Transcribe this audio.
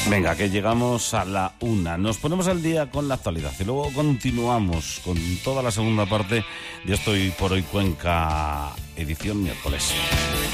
Venga, que llegamos a la 1. Nos ponemos al día con la actualidad y luego continuamos con toda la segunda parte de Esto y por Hoy Cuenca, edición miércoles.